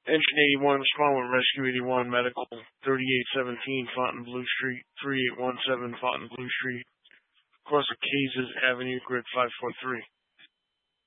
Engine 81, respond with Rescue 81, Medical 3817 Fontainebleau Street, 3817 Fontainebleau Street, across the Cases Avenue, grid 543.